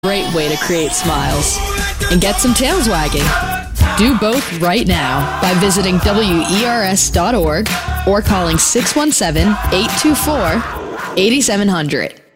Great way to create smiles and get some tails wagging. Do both right now by visiting WERS.org or calling 617-824-8700.